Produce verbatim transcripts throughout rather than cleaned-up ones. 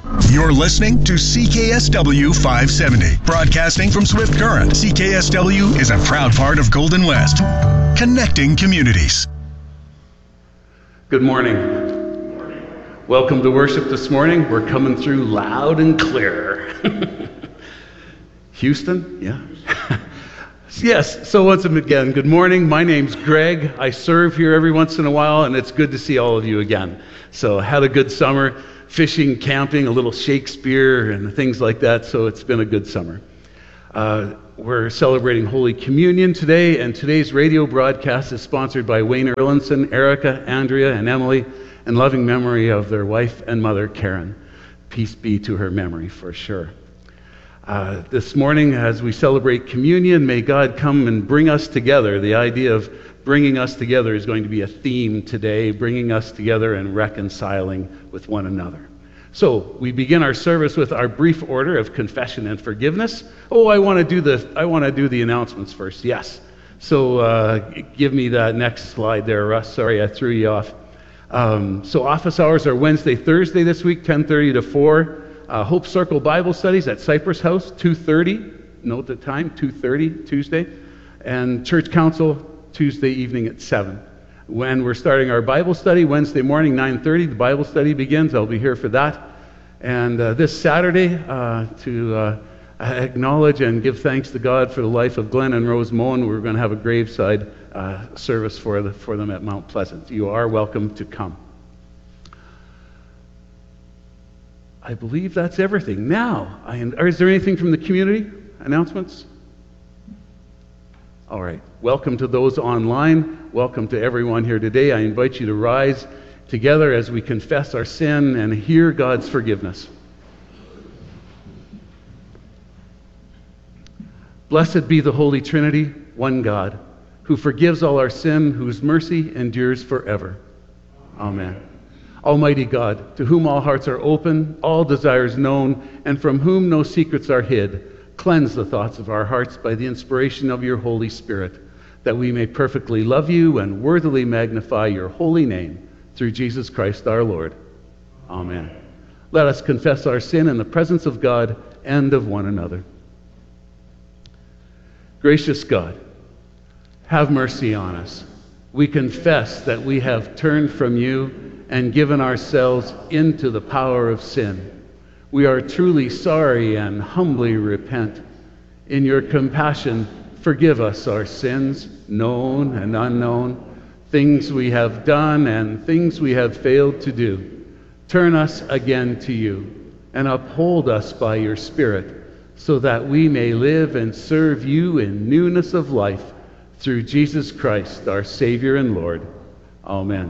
You're listening to C K S W five seventy, broadcasting from Swift Current. C K S W is a proud part of Golden West, connecting communities. Good morning. Welcome to worship this morning. We're coming through loud and clear. Houston? Yeah. Yes, so once again, good morning. My name's Greg. I serve here every once in a while, and it's good to see all of you again. So had a good summer, fishing, camping, a little Shakespeare, and things like that, so it's been a good summer. Uh, we're celebrating Holy Communion today, and today's radio broadcast is sponsored by Wayne Erlinson, Erica, Andrea, and Emily, in loving memory of their wife and mother, Karen. Peace be to her memory, for sure. Uh, this morning, as we celebrate communion, may God come and bring us together. The idea of bringing us together is going to be a theme today, bringing us together and reconciling with one another. So we begin our service with our brief order of confession and forgiveness. Oh, I want to do the I want to do the announcements first. Yes. So uh, give me that next slide there, Russ. Sorry, I threw you off. Um, so office hours are Wednesday, Thursday this week, ten thirty to four. Uh, Hope Circle Bible Studies at Cypress House, two thirty. Note the time, two thirty Tuesday. And Church Council, Tuesday evening at seven. When we're starting our Bible study, Wednesday morning, nine thirty, the Bible study begins. I'll be here for that. And uh, this Saturday, uh, to uh, acknowledge and give thanks to God for the life of Glenn and Rose Moen, we're going to have a graveside uh, service for, the, for them at Mount Pleasant. You are welcome to come. I believe that's everything. Now, I, is there anything from the community? Announcements? All right. Welcome to those online. Welcome to everyone here today. I invite you to rise together as we confess our sin and hear God's forgiveness. Blessed be the Holy Trinity, one God, who forgives all our sin, whose mercy endures forever. Amen. Almighty God, to whom all hearts are open, all desires known, and from whom no secrets are hid, cleanse the thoughts of our hearts by the inspiration of your Holy Spirit, that we may perfectly love you and worthily magnify your holy name, through Jesus Christ our Lord. Amen. Let us confess our sin in the presence of God and of one another. Gracious God, have mercy on us. We confess that we have turned from you and given ourselves into the power of sin. We are truly sorry and humbly repent. In your compassion, forgive us our sins, known and unknown, things we have done and things we have failed to do. Turn us again to you and uphold us by your Spirit, so that we may live and serve you in newness of life, through Jesus Christ, our Savior and Lord. Amen.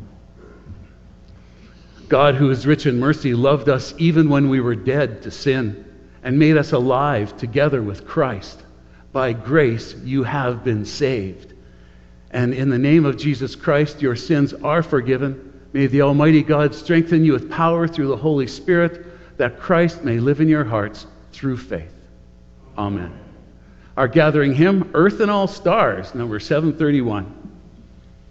God, who is rich in mercy, loved us even when we were dead to sin and made us alive together with Christ. By grace, you have been saved. And in the name of Jesus Christ, your sins are forgiven. May the Almighty God strengthen you with power through the Holy Spirit, that Christ may live in your hearts through faith. Amen. Our gathering hymn, Earth and All Stars, number seven thirty-one.